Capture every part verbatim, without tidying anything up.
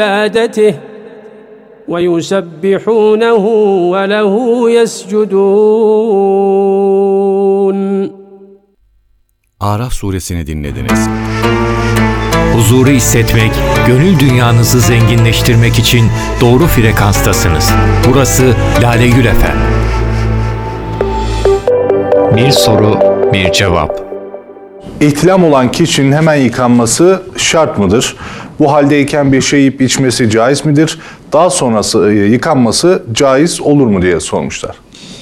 عبادته ويسبحونه وله يسجدون. Araf suresini dinlediniz. Huzuru hissetmek, gönül dünyanızı zenginleştirmek için doğru frekanstasınız. Burası Lale Gül F M. Bir soru, bir cevap. İhtilam olan kişinin hemen yıkanması şart mıdır? Bu haldeyken bir şey yiyip içmesi caiz midir? Daha sonrası yıkanması caiz olur mu diye sormuşlar.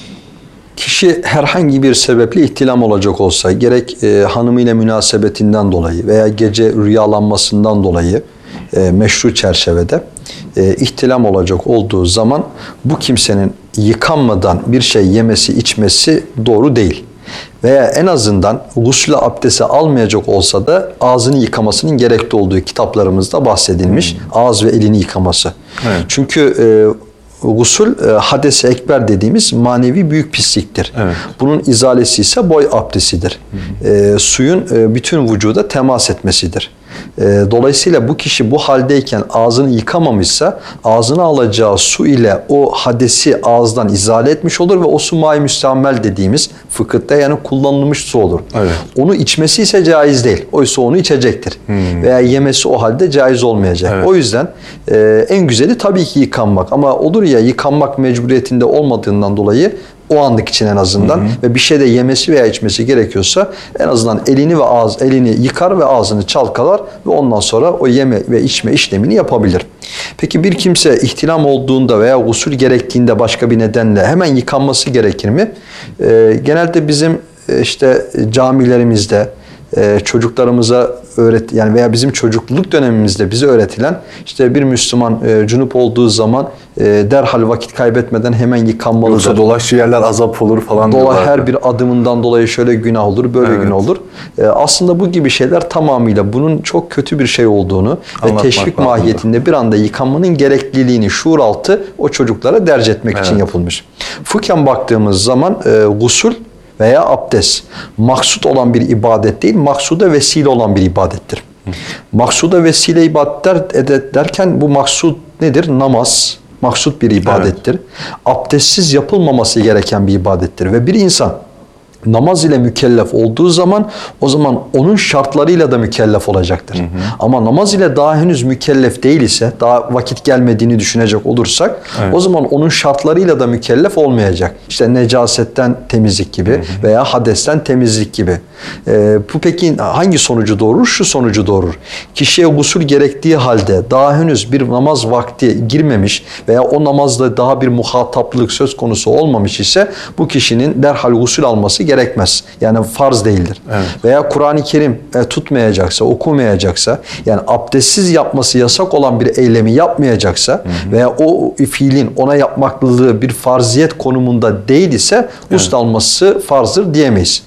Kişi herhangi bir sebeple ihtilam olacak olsa, gerek e, hanımıyla münasebetinden dolayı veya gece rüyalanmasından dolayı e, meşru çerçevede e, ihtilam olacak olduğu zaman bu kimsenin yıkanmadan bir şey yemesi, içmesi doğru değil. Veya en azından gusül abdesti almayacak olsa da ağzını yıkamasının gerekli olduğu kitaplarımızda bahsedilmiş. Hmm. Ağız ve elini yıkaması. Evet. Çünkü e, gusül e, hadesi ekber dediğimiz manevi büyük pisliktir. Evet. Bunun izalesi ise boy abdestidir. Hmm. E, suyun e, bütün vücuda temas etmesidir. E, dolayısıyla bu kişi bu haldeyken ağzını yıkamamışsa ağzına alacağı su ile o hadesi ağızdan izale etmiş olur ve o su mai müstamel dediğimiz fıkıhta yani kullanılmış su olur. Evet. Onu içmesi ise caiz değil. Oysa onu içecektir. Hmm. Veya yemesi o halde caiz olmayacak. Evet. O yüzden e, en güzeli tabii ki yıkanmak. Ama olur ya yıkanmak mecburiyetinde olmadığından dolayı o anlık için en azından hı hı. ve bir şey de yemesi veya içmesi gerekiyorsa en azından elini ve ağız elini yıkar ve ağzını çalkalar ve ondan sonra o yeme ve içme işlemini yapabilir. Peki bir kimse ihtilam olduğunda veya gusül gerektiğinde başka bir nedenle hemen yıkanması gerekir mi? Ee, genelde bizim işte camilerimizde Ee, çocuklarımıza öğret yani veya bizim çocukluk dönemimizde bize öğretilen işte bir Müslüman e, cunup olduğu zaman e, derhal vakit kaybetmeden hemen yıkanmalıdır. Yoksa dolaştığı yerler azap olur falan diyorlar. Her bir adımından dolayı şöyle günah olur, böyle evet. günah olur. E, aslında bu gibi şeyler tamamıyla bunun çok kötü bir şey olduğunu Anlatmak ve teşvik mahiyetinde bir anda yıkanmanın gerekliliğini şuur altı o çocuklara derc etmek evet. için yapılmış. Fıkhen baktığımız zaman e, gusül veya abdest maksut olan bir ibadet değil, maksuda vesile olan bir ibadettir. Hı. Maksuda vesile ibadet derken bu maksud nedir? Namaz, maksut bir ibadettir. Evet. Abdestsiz yapılmaması gereken bir ibadettir ve bir insan namaz ile mükellef olduğu zaman o zaman onun şartlarıyla da mükellef olacaktır. Hı hı. Ama namaz ile daha henüz mükellef değil ise, daha vakit gelmediğini düşünecek olursak evet. o zaman onun şartlarıyla da mükellef olmayacak. İşte necasetten temizlik gibi hı hı. veya hadesten temizlik gibi. Ee, bu peki hangi sonucu doğurur? Şu sonucu doğurur. Kişiye gusül gerektiği halde daha henüz bir namaz vakti girmemiş veya o namazla daha bir muhataplık söz konusu olmamış ise bu kişinin derhal gusül alması gerekmez. Yani farz değildir. Evet. Veya Kur'an-ı Kerim e, tutmayacaksa, okumayacaksa, yani abdestsiz yapması yasak olan bir eylemi yapmayacaksa hı hı. veya o fiilin ona yapmaklılığı bir farziyet konumunda değil ise gusül evet. alması farzdır diyemeyiz.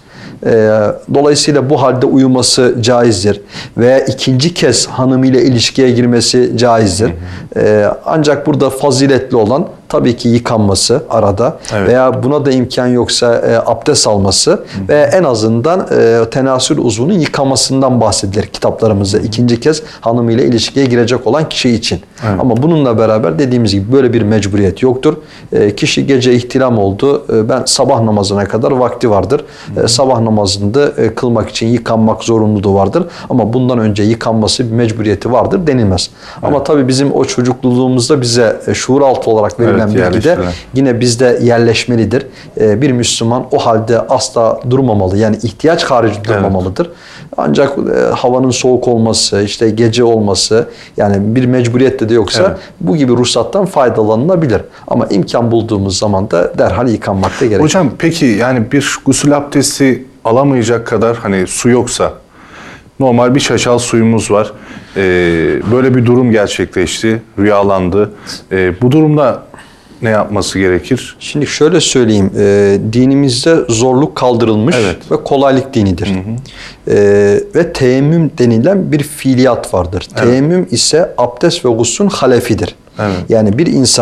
Dolayısıyla bu halde uyuması caizdir veya ikinci kez hanımıyla ilişkiye girmesi caizdir. Hı hı. Ancak burada faziletli olan tabii ki yıkanması arada evet. veya buna da imkan yoksa e, abdest alması hı hı. ve en azından e, tenasül uzvunun yıkamasından bahsedilir kitaplarımızda. İkinci kez hanımıyla ilişkiye girecek olan kişi için. Evet. Ama bununla beraber dediğimiz gibi böyle bir mecburiyet yoktur. E, kişi gece ihtilam oldu. E, ben sabah namazına kadar vakti vardır. E, sabah namazında e, kılmak için yıkanmak zorunluluğu vardır. Ama bundan önce yıkanması bir mecburiyeti vardır denilmez. Evet. Ama tabii bizim o çocukluğumuzda bize e, şuur altı olarak verilen evet, bilgi de yine bizde yerleşmelidir. Ee, bir Müslüman o halde asla durmamalı. Yani ihtiyaç harici durmamalıdır. Evet. Ancak e, havanın soğuk olması, işte gece olması yani bir mecburiyette de yoksa evet. bu gibi ruhsattan faydalanılabilir. Ama imkan bulduğumuz zaman da derhal yıkanmakta gerekir. Hocam peki yani bir gusül abdesti alamayacak kadar hani su yoksa normal bir şaşal suyumuz var. Ee, böyle bir durum gerçekleşti, rüyalandı. Ee, bu durumda ne yapması gerekir? Şimdi şöyle söyleyeyim, e, dinimizde zorluk kaldırılmış evet. ve kolaylık dinidir. Hı hı. E, ve teyemmüm denilen bir fiiliyat vardır. Evet. Teyemmüm ise abdest ve guslün halefidir. Evet. Yani bir insan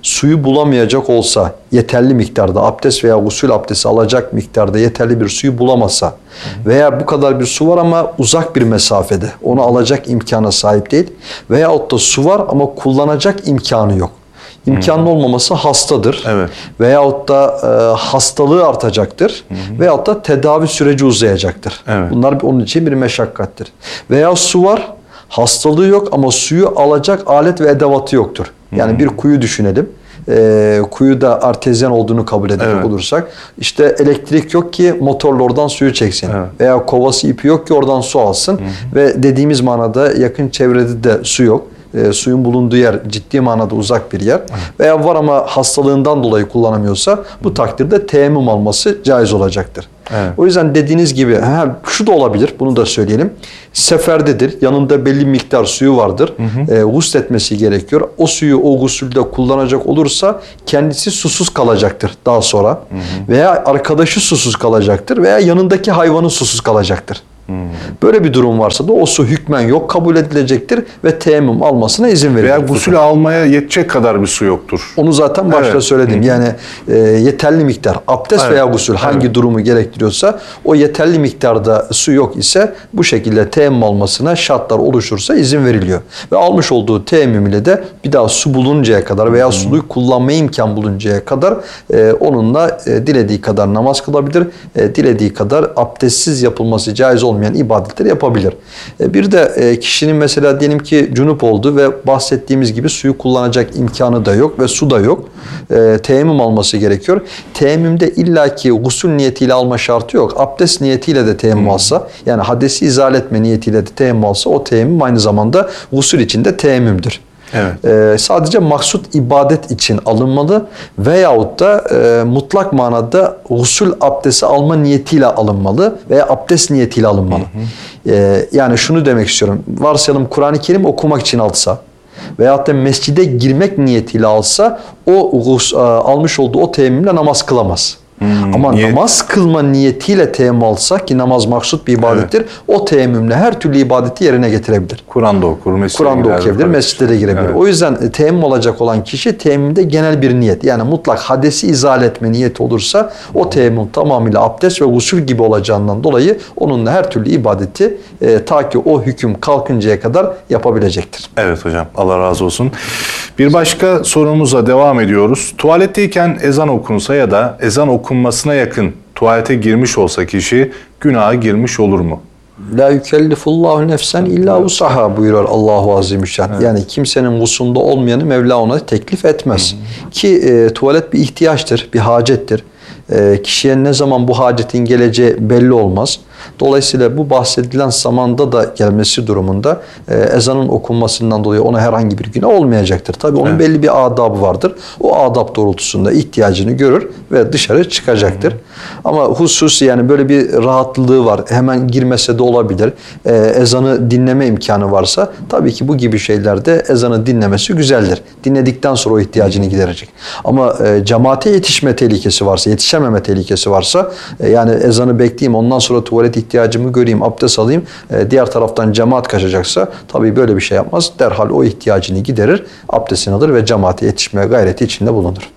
suyu bulamayacak olsa, yeterli miktarda abdest veya gusül abdesti alacak miktarda yeterli bir suyu bulamasa veya bu kadar bir su var ama uzak bir mesafede onu alacak imkana sahip değil veyahut da su var ama kullanacak imkanı yok. İmkanın olmaması hastadır. Evet. Veyahut da e, hastalığı artacaktır. Hı hı. Veyahut da tedavi süreci uzayacaktır. Evet. Bunlar onun için bir meşakkattir. Veya su var, hastalığı yok ama suyu alacak alet ve edevatı yoktur. Yani hı hı. bir kuyu düşünelim. E, kuyuda artezyen olduğunu kabul edecek evet. olursak işte elektrik yok ki motorla oradan suyu çeksin. Evet. Veya kovası ipi yok ki oradan su alsın. Hı hı. Ve dediğimiz manada yakın çevrede de su yok. E, suyun bulunduğu yer ciddi manada uzak bir yer. Evet. Veya var ama hastalığından dolayı kullanamıyorsa bu takdirde teyemmüm alması caiz olacaktır. Evet. O yüzden dediğiniz gibi ha, şu da olabilir, bunu da söyleyelim. Seferdedir, yanında belli miktar suyu vardır. Hı hı. E, gusletmesi gerekiyor. O suyu o gusülde kullanacak olursa kendisi susuz kalacaktır daha sonra. Hı hı. Veya arkadaşı susuz kalacaktır veya yanındaki hayvanı susuz kalacaktır. Hmm. Böyle bir durum varsa da o su hükmen yok kabul edilecektir ve teyemmüm almasına izin verilecektir. Veya gusül almaya yetecek kadar bir su yoktur. Onu zaten başta evet. söyledim. Hmm. Yani e, yeterli miktar abdest evet. veya gusül hangi evet. durumu gerektiriyorsa o yeterli miktarda su yok ise bu şekilde teyemmüm almasına şartlar oluşursa izin veriliyor. Ve almış olduğu teyemmüm ile de bir daha su buluncaya kadar veya hmm. suyu kullanmaya imkan buluncaya kadar e, onunla e, dilediği kadar namaz kılabilir. E, dilediği kadar abdestsiz yapılması caiz olmayan ibadetleri yapabilir. Bir de kişinin mesela diyelim ki cunup oldu ve bahsettiğimiz gibi suyu kullanacak imkanı da yok ve su da yok. E, teyemmüm alması gerekiyor. Teyemmümde illaki gusül niyetiyle alma şartı yok. Abdest niyetiyle de teyemmüm alsa, yani hadesi izale etme niyetiyle de teyemmüm alsa o teyemmüm aynı zamanda gusül için de teyemmümdür. Evet. Ee, sadece maksut ibadet için alınmalı veyahut da e, mutlak manada gusül abdesti alma niyetiyle alınmalı veya abdest niyetiyle alınmalı. Hı hı. Ee, yani şunu demek istiyorum. Varsayalım Kur'an-ı Kerim okumak için alsa veyahut da mescide girmek niyetiyle alsa o gus, almış olduğu o teyemmümle namaz kılamaz. Hmm, Ama niyet. namaz kılma niyetiyle teyemmüm alsak ki namaz maksut bir ibadettir. Evet. O teyemmümle her türlü ibadeti yerine getirebilir. Kur'an'da okur, Kur'an'da okuyabilir, mescide de girebilir. Evet. O yüzden teyemmüm olacak olan kişi teyemmümde genel bir niyet. Yani mutlak hadesi izale etme niyeti olursa o teyemmüm tamamıyla abdest ve gusül gibi olacağından dolayı onunla her türlü ibadeti e, ta ki o hüküm kalkıncaya kadar yapabilecektir. Evet hocam, Allah razı olsun. Bir başka sorumuzla devam ediyoruz. Tuvaletteyken ezan okunsa ya da ezan okunmasına yakın tuvalete girmiş olsa kişi günaha girmiş olur mu? La yükellifullahu nefsen illa usaha buyuruyor Allahu Azimüşşan. Evet. Yani kimsenin vusunda olmayanı Mevla ona teklif etmez. Hı hı. Ki e, tuvalet bir ihtiyaçtır, bir hacettir. E, kişiye ne zaman bu hacetin geleceği belli olmaz. Dolayısıyla bu bahsedilen zamanda da gelmesi durumunda e, ezanın okunmasından dolayı ona herhangi bir günah olmayacaktır. Tabii onun evet. belli bir adabı vardır. O adab doğrultusunda ihtiyacını görür ve dışarı çıkacaktır. Hı hı. Ama hususi yani böyle bir rahatlığı var. Hemen girmese de olabilir. E, ezanı dinleme imkanı varsa tabii ki bu gibi şeylerde ezanı dinlemesi güzeldir. Dinledikten sonra o ihtiyacını giderecek. Ama e, cemaate yetişme tehlikesi varsa, yetişememe tehlikesi varsa e, yani ezanı bekleyeyim ondan sonra tuvalet ihtiyacımı göreyim, abdest alayım, e, diğer taraftan cemaat kaçacaksa tabii böyle bir şey yapmaz. Derhal o ihtiyacını giderir, abdestini alır ve cemaate yetişmeye gayreti içinde bulunur.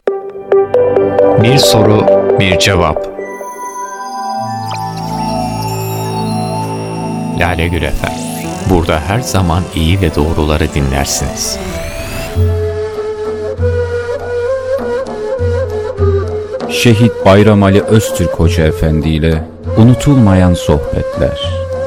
Bir soru, bir cevap. Lale Gül Efem. Burada her zaman iyi ve doğruları dinlersiniz. Şehit Bayram Ali Öztürk Hoca Efendi ile unutulmayan sohbetler.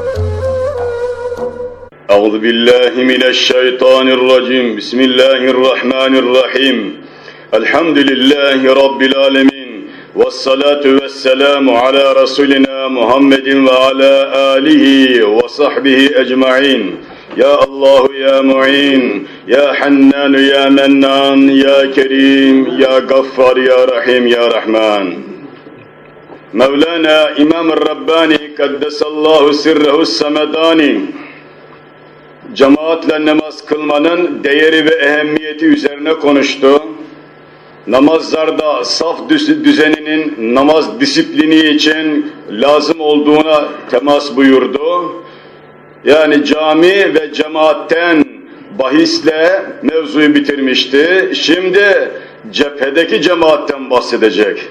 Euzu billahi mineşşeytanirracim. Bismillahirrahmanirrahim. Elhamdülillahi rabbil alamin. Vessalatu vesselamu ala rasulina Muhammedin ve ala alihi ve sahbihi ecmaîn. Ya Allahu ya Mu'in, ya Hannan ya Mennan, ya Kerim, ya Gaffar, ya Rahim, ya Rahman. Mevlana İmam-ı Rabbani Kaddesallahu sirrehu semedani cemaatle namaz kılmanın değeri ve ehemmiyeti üzerine konuştu. Namazlarda saf düzeninin namaz disiplini için lazım olduğuna temas buyurdu. Yani cami ve cemaatten bahisle mevzuyu bitirmişti. Şimdi cephedeki cemaatten bahsedecek.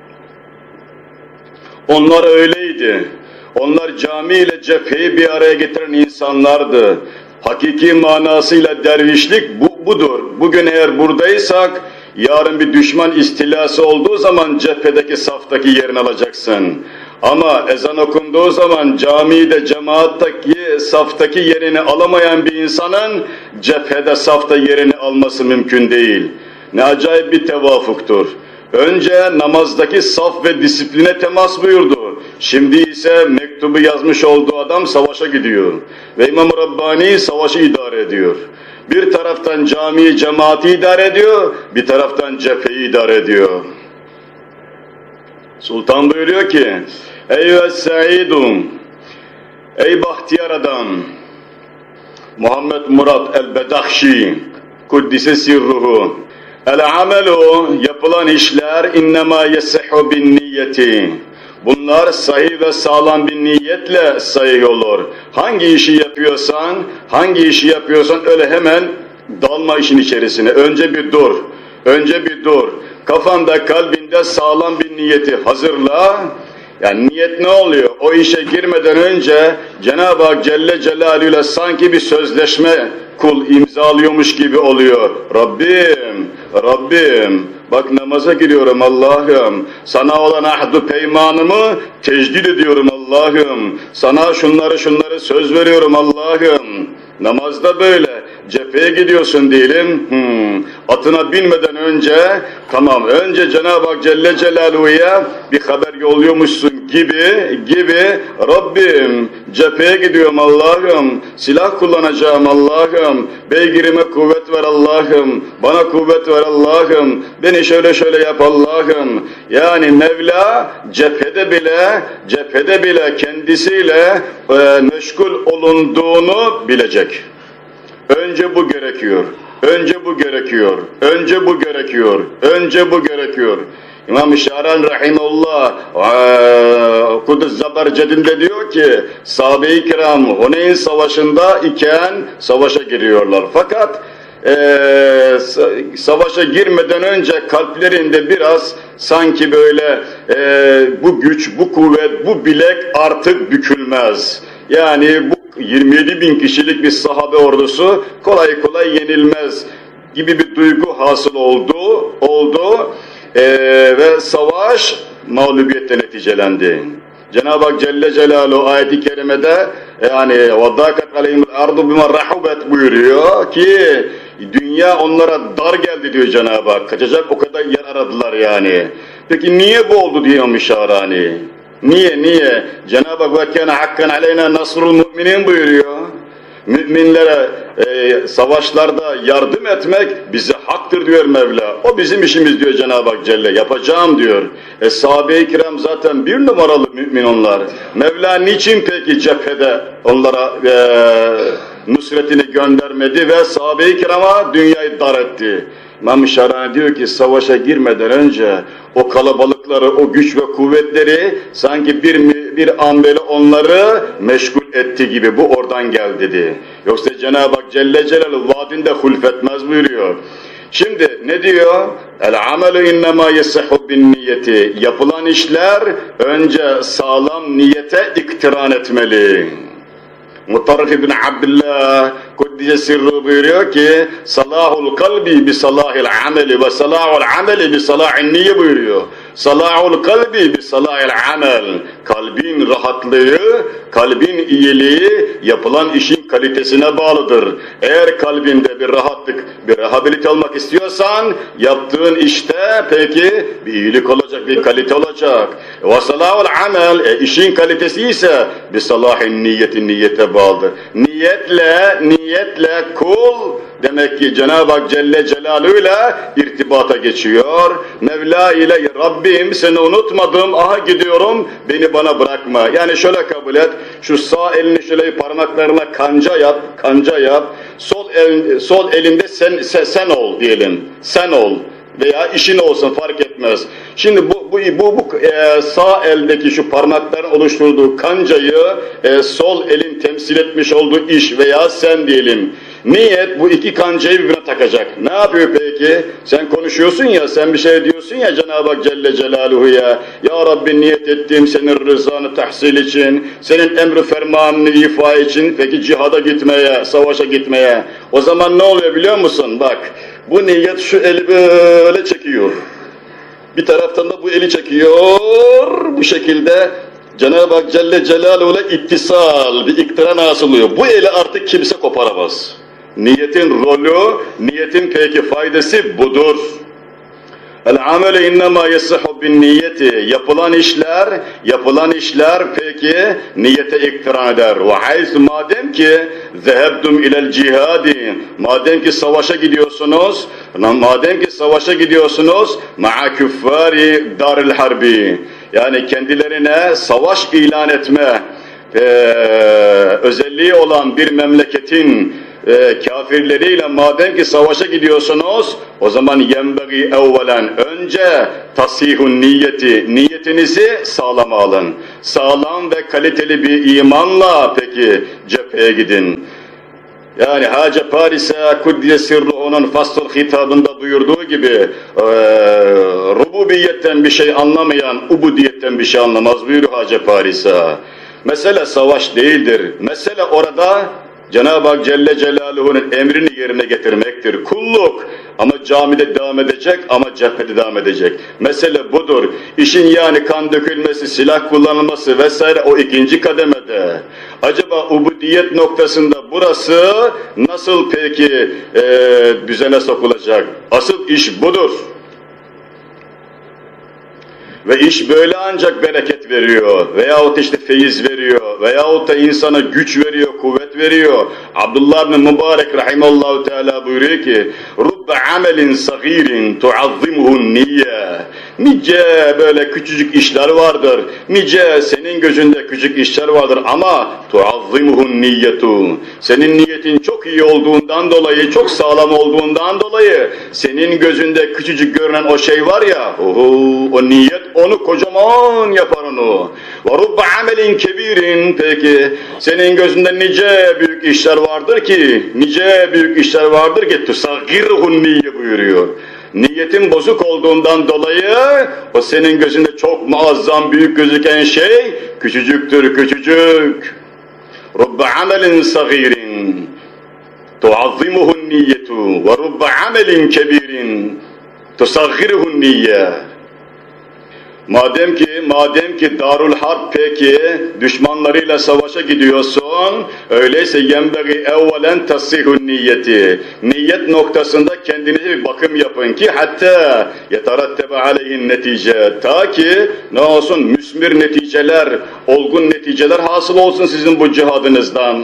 Onlar öyleydi. Onlar cami ile cepheyi bir araya getiren insanlardı. Hakiki manasıyla dervişlik bu, budur. Bugün eğer buradaysak, yarın bir düşman istilası olduğu zaman cephedeki saftaki yerini alacaksın. Ama ezan okunduğu zaman camide, cemaattaki, saftaki yerini alamayan bir insanın cephede, safta yerini alması mümkün değil. Ne acayip bir tevafuktur. Önce namazdaki saf ve disipline temas buyurdu. Şimdi ise mektubu yazmış olduğu adam savaşa gidiyor. Ve İmam-ı Rabbani savaşı idare ediyor. Bir taraftan camiyi, cemaati idare ediyor, bir taraftan cepheyi idare ediyor. Sultan buyuruyor ki, Eyve Sa'idum, ey bahtiyar adam, Muhammed Murat el-Bedahşi, Kuddise sirruhu, el-amelu, yapılan işler, innema yesihhu bin niyeti. Bunlar sahih ve sağlam bir niyetle sahih olur. Hangi işi yapıyorsan, hangi işi yapıyorsan öyle hemen dalma işin içerisine. Önce bir dur, önce bir dur. Kafanda, kalbinde sağlam bir niyeti hazırla. Yani niyet ne oluyor? O işe girmeden önce Cenab-ı Hak Celle Celaluhu ile sanki bir sözleşme kul imzalıyormuş gibi oluyor. Rabbim, Rabbim, bak namaza giriyorum Allah'ım. Sana olan ahdu peymanımı tecdid ediyorum Allah'ım. Sana şunları şunları söz veriyorum Allah'ım. Namazda böyle. Cepheye gidiyorsun diyelim. Hmm. Atına binmeden önce, tamam önce Cenab-ı Hak Celle Celaluhu'ya bir haber yolluyormuşsun gibi, gibi Rabbim cepheye gidiyorum Allah'ım, silah kullanacağım Allah'ım, beygirime kuvvet ver Allah'ım, bana kuvvet ver Allah'ım, beni şöyle şöyle yap Allah'ım. Yani Mevla cephede bile, cephede bile kendisiyle e, meşgul olunduğunu bilecek. Önce bu gerekiyor. Önce bu gerekiyor. Önce bu gerekiyor. Önce bu gerekiyor. İmam-ı Şaran rahimullah Kudüs Zabercedin'de diyor ki sahabe-i kiram Huneyn savaşında iken savaşa giriyorlar. Fakat Ee, savaşa girmeden önce kalplerinde biraz sanki böyle e, bu güç, bu kuvvet, bu bilek artık bükülmez. Yani bu yirmi yedi bin kişilik bir sahabe ordusu kolay kolay yenilmez gibi bir duygu hasıl oldu, oldu ee, ve savaş mağlubiyetle neticelendi. Cenab-ı Hak Celle Celaluhu ayet-i kerimede yani وَضَاكَتْ عَلَيْهِمُ الْاَرْضُ بِمَا رَحُبَتْ buyuruyor ki dünya onlara dar geldi diyor Cenab-ı Hak. Kaçacak o kadar yer aradılar yani. Peki niye bu oldu diyor Mişarani? Niye, niye? Cenab-ı Hak وَكَانَ حَقًّا عَلَيْنَا نَصْرُ الْمُؤْمِنِينَ buyuruyor. Müminlere e, savaşlarda yardım etmek bize haktır diyor Mevla. O bizim işimiz diyor Cenab-ı Hak Celle. Yapacağım diyor. E sahabe-i kiram zaten bir numaralı mümin onlar. Mevla niçin peki cephede onlara e, nusretini göndermedi ve sahabe-i kirama dünyayı dar etti? İmam-ı Şarani diyor ki savaşa girmeden önce o kalabalıkları, o güç ve kuvvetleri sanki bir, bir an böyle onları meşgul etti gibi bu oradan gel dedi. Yoksa Cenab-ı Hak Celle Celaluhu vaadinde hulfetmez buyuruyor. Şimdi ne diyor? El-amelu innema yesihhu bin niyeti. Yapılan işler önce sağlam niyete iktiran etmeli. Mutarrif ibn Abdullah Kuddise sirru buyuruyor ki salahul kalbi bi salahil ameli ve salahul ameli bi salahin niyye buyuruyor. Salahul kalbi bi salahil amel. Kalbin rahatlığı, kalbin iyiliği yapılan işin kalitesine bağlıdır. Eğer kalbinde bir rahatlık, bir rehabilite olmak istiyorsan yaptığın işte peki bir iyilik olacak, bir kalite olacak. Ve salahul amel, e, işin kalitesi ise bi salahin niyetin niyete bağlıdır. Niyetle, niyetle kul demek ki Cenab-ı Hak Celle Celaluhu ile irtibata geçiyor. Mevla ile Rabbim seni unutmadım, aha gidiyorum, beni bana bırakma. Yani şöyle kabul et, şu sağ elini şöyle parmaklarına kanca yap, kanca yap. Sol el, sol elinde sen, sen sen ol diyelim. Sen ol veya işin olsun fark etmez. Şimdi bu bu bu, bu e, sağ eldeki şu parmakların oluşturduğu kancayı e, sol elin temsil etmiş olduğu iş veya sen diyelim. Niyet bu iki kancayı birbirine takacak. Ne yapıyor peki? Sen konuşuyorsun ya, sen bir şey diyorsun ya Cenab-ı Hak Celle Celaluhu ya. Ya Rabbi niyet ettiğim senin rızanı tahsil için, senin emri fermanını ifa için, peki cihada gitmeye, savaşa gitmeye. O zaman ne oluyor biliyor musun? Bak, bu niyet şu eli böyle çekiyor. Bir taraftan da bu eli çekiyor, bu şekilde Cenab-ı Hak Celle Celaluhu'yla ittisal, bir iktiran hasılıyor. Bu eli artık kimse koparamaz. Niyetin rolü, niyetin peki faydası budur. El-amele innema yesihhu bin niyeti. Yapılan işler, yapılan işler peki niyete iktiran eder. Ve hayz madem ki zehebtum ilel cihadi. Madem ki savaşa gidiyorsunuz, madem ki savaşa gidiyorsunuz ma'a küffari daril harbi. Yani kendilerine savaş ilan etme e, özelliği olan bir memleketin e, kafirleriyle madem ki savaşa gidiyorsunuz, o zaman yenbegi evvelen önce tasihun niyeti, niyetinizi sağlam alın. Sağlam ve kaliteli bir imanla peki cepheye gidin. Yani Hacı Paris'e Kuddiye Sirruhu'nun Fasıl hitabında buyurduğu gibi e, rububiyetten bir şey anlamayan ubudiyetten bir şey anlamaz buyuruyor Hacı Paris'e. Mesele savaş değildir. Mesele orada Cenab-ı Hak Celle Celaluhu'nun emrini yerine getirmektir. Kulluk ama camide devam edecek ama cephede devam edecek. Mesele budur. İşin yani kan dökülmesi, silah kullanılması vesaire o ikinci kademede. Acaba ubudiyet noktasında burası nasıl peki e, düzene sokulacak? Asıl iş budur. Ve iş böyle ancak bereket veriyor veyahut işte feyiz veriyor veyahut da insana güç veriyor, kuvvet veriyor. Abdullah bin Mübarek rahimallahu teala buyuruyor ki rubbe amelin sagirin tuazzimuhun niyye. Nice böyle küçücük işler vardır, nice senin gözünde küçük işler vardır ama tuazzimuhun niyyetu. Senin niyetin çok iyi olduğundan dolayı, çok sağlam olduğundan dolayı senin gözünde küçücük görünen o şey var ya, oho, o niyet onu kocaman yapar onu. Ve rubbe amelin kebirin, peki senin gözünde nice büyük işler vardır ki, nice büyük işler vardır ki tusaggiruhun niyye buyuruyor. Niyetin bozuk olduğundan dolayı o senin gözünde çok muazzam büyük gözüken şey küçücüktür, küçücük. Rubbe amelin sagirin tuazzimuhun niyyetu ve rubbe amelin kebirin tusaggiruhun niyye. Madem ki, madem ki Darul Harp peki düşmanlarıyla savaşa gidiyorsun, öyleyse yenbegi evvelen tasihun niyeti. Niyet noktasında kendinize bir bakım yapın ki hatta yeterattebe aleyhin netice. Ta ki ne olsun müsmir neticeler, olgun neticeler hasıl olsun sizin bu cihadınızdan.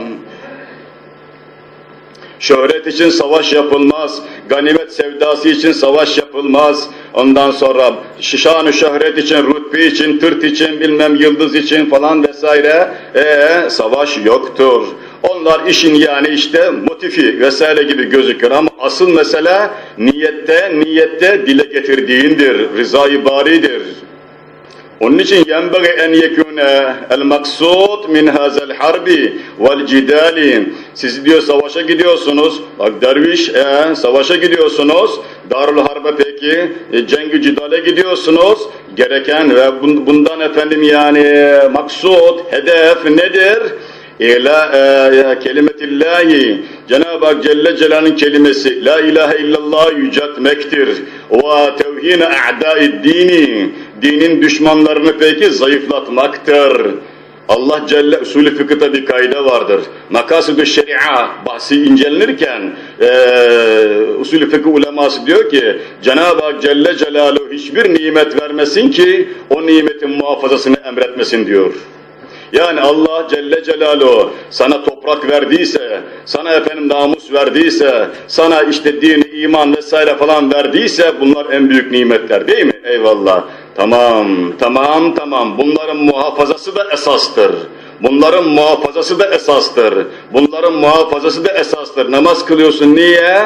Şöhret için savaş yapılmaz, ganimet sevdası için savaş yapılmaz, ondan sonra şişan-ı şöhret için, rütbe için, tırt için, bilmem yıldız için falan vesaire, ee, savaş yoktur. Onlar işin yani işte motifi vesaire gibi gözükür ama asıl mesele niyette, niyette dile getirdiğindir, rıza-i baridir. Onun için yenbagi en yekune el maksud min hazel harbi vel cidali. Siz diyor savaşa gidiyorsunuz. Bak derviş e, savaşa gidiyorsunuz. Darul Harbe peki e, cengi cidale gidiyorsunuz. Gereken ve bundan efendim yani maksud, hedef nedir? İla e, kelimetillahi, Cenab-ı Hak Celle Celal'in kelimesi la ilahe illallah yüceltmektir. Ve tevhine a'dâid dini, dinin düşmanlarını peki zayıflatmaktır. Allah Celle usulü fıkıhta bir kaide vardır. Makasıd-ı şeria bahsi incelenirken e, usulü fıkıh uleması diyor ki Cenab-ı Hak Celle Celaluhu hiçbir nimet vermesin ki o nimetin muhafazasını emretmesin diyor. Yani Allah Celle Celaluhu sana toprak verdiyse, sana efendim namus verdiyse, sana işte din, iman vesaire falan verdiyse bunlar en büyük nimetler değil mi? Eyvallah. Tamam, tamam, tamam. Bunların muhafazası da esastır. Bunların muhafazası da esastır. Bunların muhafazası da esastır. Namaz kılıyorsun niye?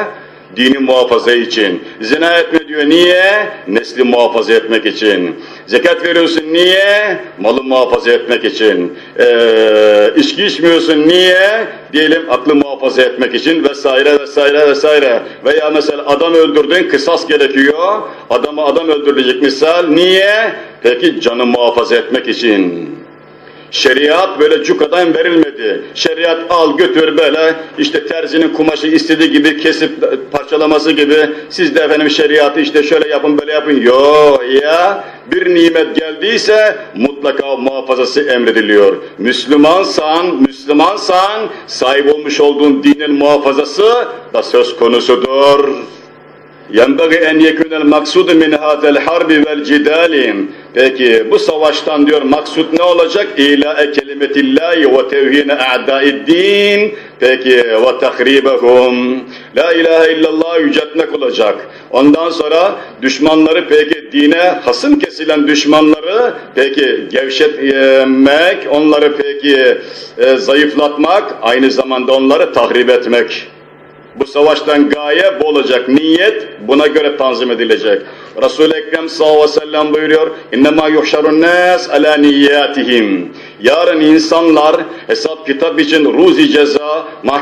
Dini muhafaza için. Zina etme diyor. Niye? Nesli muhafaza etmek için. Zekat veriyorsun. Niye? Malı muhafaza etmek için. Ee, içki içmiyorsun. Niye? Diyelim aklı muhafaza etmek için vesaire vesaire vesaire. Veya mesela adam öldürdün, kısas gerekiyor. Adamı adam öldürülecek misal. Niye? Peki canı muhafaza etmek için. Şeriat böyle cukadan verilmedi. Şeriat al götür böyle işte terzinin kumaşı istediği gibi kesip parçalaması gibi. Siz de efendim şeriatı işte şöyle yapın böyle yapın. Yo ya bir nimet geldiyse mutlaka muhafazası emrediliyor. Müslümansan, Müslümansan sahip olmuş olduğun dinin muhafazası da söz konusudur. يَنْبَغِ اَنْ يَكُنَ الْمَقْسُودُ مِنْ هَذَا الْحَرْبِ وَالْجِدَالِ. Peki bu savaştan diyor maksut ne olacak? İlâ'e kelimetillâhi ve tevhîne a'dâi'd-dîn. Peki ve tahribehum. La ilahe illallah yüceltmek olacak. Ondan sonra düşmanları peki dine hasım kesilen düşmanları peki gevşetmek, onları peki e, zayıflatmak, aynı zamanda onları tahrip etmek. Bu savaştan gaye bu olacak. Niyet buna göre tanzim edilecek. Resul-i Ekrem sallallahu aleyhi ve sellem buyuruyor. İnnemâ yuhşarun nâs alâ niyyâtihim. Yarın insanlar hesap kitap için ruzi ceza,